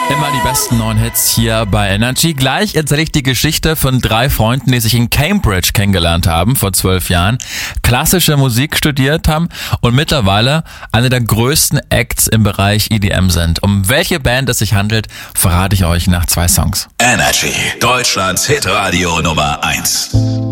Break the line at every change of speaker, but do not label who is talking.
Immer die besten neuen Hits hier bei Energy. Gleich erzähle ich die Geschichte von 3 Freunden, die sich in Cambridge kennengelernt haben vor 12 Jahren, klassische Musik studiert haben und mittlerweile eine der größten Acts im Bereich EDM sind. Um welche Band es sich handelt, verrate ich euch nach 2 Songs.
Energy, Deutschlands Hitradio Nummer 1.